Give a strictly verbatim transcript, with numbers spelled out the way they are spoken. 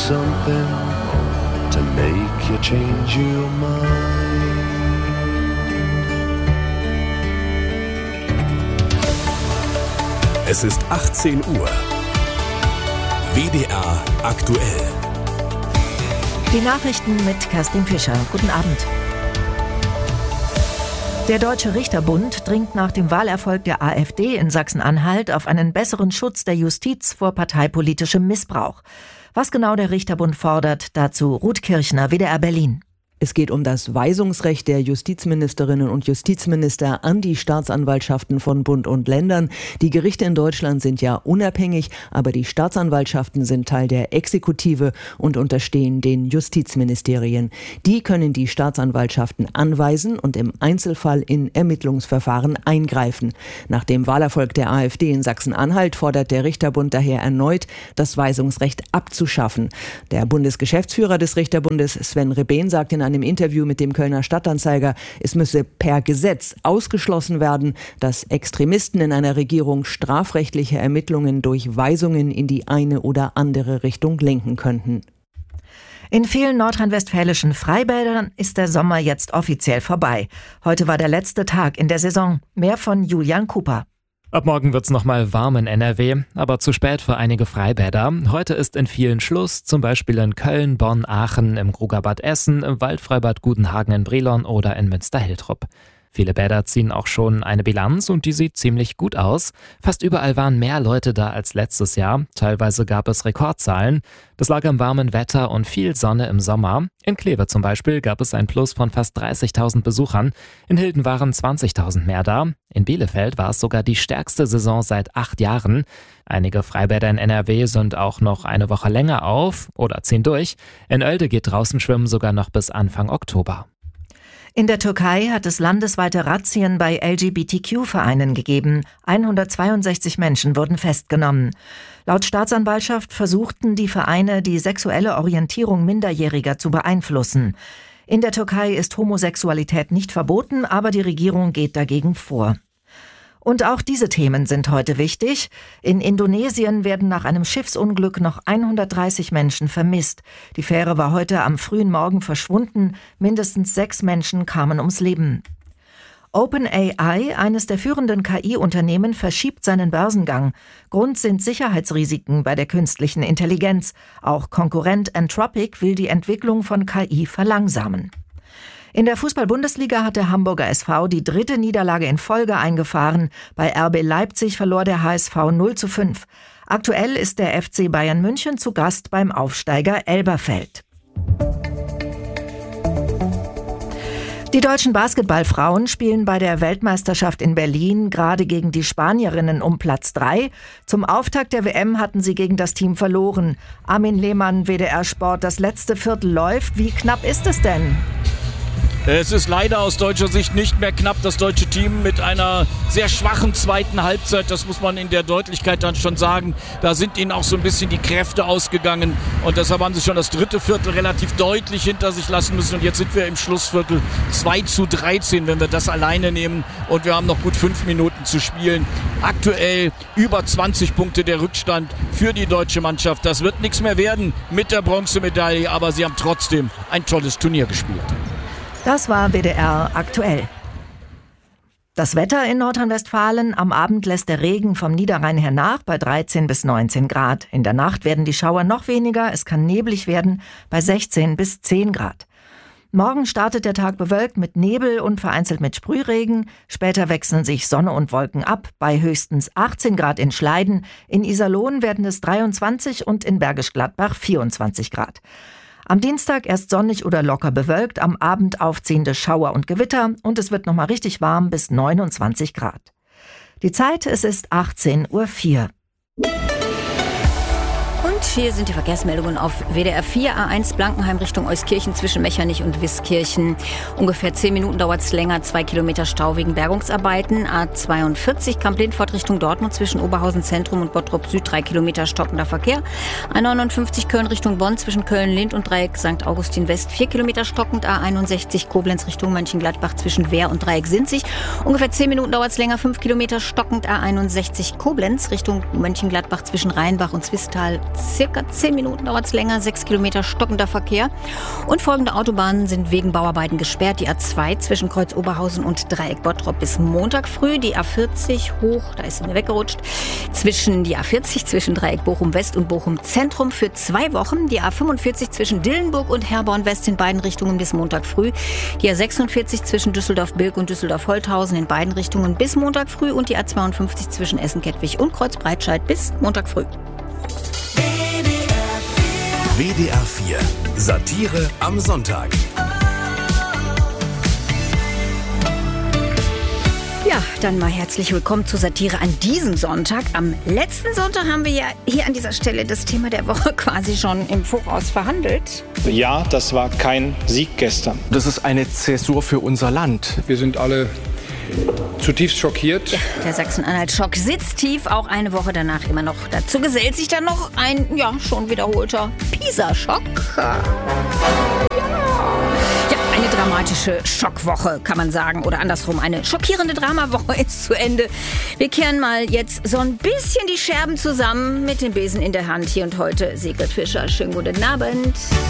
something to make you change your mind. Es ist achtzehn Uhr. W D R aktuell. Die Nachrichten mit Kerstin Fischer. Guten Abend. Der Deutsche Richterbund dringt nach dem Wahlerfolg der AfD in Sachsen-Anhalt auf einen besseren Schutz der Justiz vor parteipolitischem Missbrauch. Was genau der Richterbund fordert, dazu Ruth Kirchner, W D R Berlin. Es geht um das Weisungsrecht der Justizministerinnen und Justizminister an die Staatsanwaltschaften von Bund und Ländern. Die Gerichte in Deutschland sind ja unabhängig, aber die Staatsanwaltschaften sind Teil der Exekutive und unterstehen den Justizministerien. Die können die Staatsanwaltschaften anweisen und im Einzelfall in Ermittlungsverfahren eingreifen. Nach dem Wahlerfolg der AfD in Sachsen-Anhalt fordert der Richterbund daher erneut, das Weisungsrecht abzuschaffen. Der Bundesgeschäftsführer des Richterbundes, Sven Rebehn, sagt in einem Interview mit dem Kölner Stadtanzeiger, es müsse per Gesetz ausgeschlossen werden, dass Extremisten in einer Regierung strafrechtliche Ermittlungen durch Weisungen in die eine oder andere Richtung lenken könnten. In vielen nordrhein-westfälischen Freibädern ist der Sommer jetzt offiziell vorbei. Heute war der letzte Tag in der Saison. Mehr von Julian Cooper. Ab morgen wird's nochmal warm in N R W, aber zu spät für einige Freibäder. Heute ist in vielen Schluss, zum Beispiel in Köln, Bonn, Aachen, im Grugerbad Essen, im Waldfreibad Gudenhagen in Brilon oder in Münster-Hiltrup. Viele Bäder ziehen auch schon eine Bilanz und die sieht ziemlich gut aus. Fast überall waren mehr Leute da als letztes Jahr. Teilweise gab es Rekordzahlen. Das lag am warmen Wetter und viel Sonne im Sommer. In Kleve zum Beispiel gab es ein Plus von fast dreißigtausend Besuchern. In Hilden waren zwanzigtausend mehr da. In Bielefeld war es sogar die stärkste Saison seit acht Jahren. Einige Freibäder in N R W sind auch noch eine Woche länger auf oder ziehen durch. In Oelde geht draußen schwimmen sogar noch bis Anfang Oktober. In der Türkei hat es landesweite Razzien bei L G B T Q-Vereinen gegeben. hundertzweiundsechzig Menschen wurden festgenommen. Laut Staatsanwaltschaft versuchten die Vereine, die sexuelle Orientierung Minderjähriger zu beeinflussen. In der Türkei ist Homosexualität nicht verboten, aber die Regierung geht dagegen vor. Und auch diese Themen sind heute wichtig. In Indonesien werden nach einem Schiffsunglück noch hundertdreißig Menschen vermisst. Die Fähre war heute am frühen Morgen verschwunden. Mindestens sechs Menschen kamen ums Leben. OpenAI, eines der führenden K I-Unternehmen, verschiebt seinen Börsengang. Grund sind Sicherheitsrisiken bei der künstlichen Intelligenz. Auch Konkurrent Anthropic will die Entwicklung von K I verlangsamen. In der Fußball-Bundesliga hat der Hamburger S V die dritte Niederlage in Folge eingefahren. Bei R B Leipzig verlor der H S V null zu fünf. Aktuell ist der F C Bayern München zu Gast beim Aufsteiger Elberfeld. Die deutschen Basketballfrauen spielen bei der Weltmeisterschaft in Berlin gerade gegen die Spanierinnen um Platz drei. Zum Auftakt der W M hatten sie gegen das Team verloren. Armin Lehmann, W D R Sport, das letzte Viertel läuft. Wie knapp ist es denn? Es ist leider aus deutscher Sicht nicht mehr knapp. Das deutsche Team mit einer sehr schwachen zweiten Halbzeit, das muss man in der Deutlichkeit dann schon sagen. Da sind ihnen auch so ein bisschen die Kräfte ausgegangen und deshalb haben sie schon das dritte Viertel relativ deutlich hinter sich lassen müssen und jetzt sind wir im Schlussviertel zwei zu dreizehn, wenn wir das alleine nehmen und wir haben noch gut fünf Minuten zu spielen. Aktuell über zwanzig Punkte der Rückstand für die deutsche Mannschaft. Das wird nichts mehr werden mit der Bronzemedaille, aber sie haben trotzdem ein tolles Turnier gespielt. Das war W D R aktuell. Das Wetter in Nordrhein-Westfalen. Am Abend lässt der Regen vom Niederrhein her nach bei dreizehn bis neunzehn Grad. In der Nacht werden die Schauer noch weniger. Es kann neblig werden bei sechzehn bis zehn Grad. Morgen startet der Tag bewölkt mit Nebel und vereinzelt mit Sprühregen. Später wechseln sich Sonne und Wolken ab bei höchstens achtzehn Grad in Schleiden. In Iserlohn werden es dreiundzwanzig und in Bergisch Gladbach vierundzwanzig Grad. Am Dienstag erst sonnig oder locker bewölkt, am Abend aufziehende Schauer und Gewitter und es wird nochmal richtig warm bis neunundzwanzig Grad. Die Zeit, es ist achtzehn Uhr vier. Und hier sind die Verkehrsmeldungen auf W D R vier, A eins Blankenheim Richtung Euskirchen zwischen Mechernich und Wiskirchen. Ungefähr zehn Minuten dauert es länger, zwei Kilometer Stau wegen Bergungsarbeiten. A zweiundvierzig Kamp-Lindfort Richtung Dortmund zwischen Oberhausen Zentrum und Bottrop Süd, drei Kilometer stockender Verkehr. A neunundfünfzig Köln Richtung Bonn zwischen Köln-Lind und Dreieck Sankt Augustin West, vier Kilometer stockend. A einundsechzig Koblenz Richtung Mönchengladbach zwischen Wehr und Dreieck Sinzig. Ungefähr zehn Minuten dauert es länger, fünf Kilometer stockend. A einundsechzig Koblenz Richtung Mönchengladbach zwischen Rheinbach und Zwistal, circa zehn Minuten dauert es länger, sechs Kilometer stockender Verkehr. Und folgende Autobahnen sind wegen Bauarbeiten gesperrt. Die A zwei zwischen Kreuz Oberhausen und Dreieck Bottrop bis Montag früh. Die A vierzig hoch, da ist sie mir weggerutscht, zwischen die A vierzig zwischen Dreieck Bochum West und Bochum Zentrum für zwei Wochen. Die A fünfundvierzig zwischen Dillenburg und Herborn West in beiden Richtungen bis Montag früh. Die A sechsundvierzig zwischen Düsseldorf-Bilk und Düsseldorf-Holthausen in beiden Richtungen bis Montag früh. Und die A zweiundfünfzig zwischen Essen-Kettwig und Kreuz-Breitscheid bis Montag früh. W D R vier. Satire am Sonntag. Ja, dann mal herzlich willkommen zur Satire an diesem Sonntag. Am letzten Sonntag haben wir ja hier an dieser Stelle das Thema der Woche quasi schon im Voraus verhandelt. Ja, das war kein Sieg gestern. Das ist eine Zäsur für unser Land. Wir sind alle zutiefst schockiert. Ja, der Sachsen-Anhalt-Schock sitzt tief, auch eine Woche danach immer noch. Dazu gesellt sich dann noch ein, ja, schon wiederholter Pisa-Schock. Ja. Ja, eine dramatische Schockwoche, kann man sagen. Oder andersrum, eine schockierende Dramawoche ist zu Ende. Wir kehren mal jetzt so ein bisschen die Scherben zusammen mit dem Besen in der Hand. Hier und heute Sigrid Fischer. Schönen guten Abend.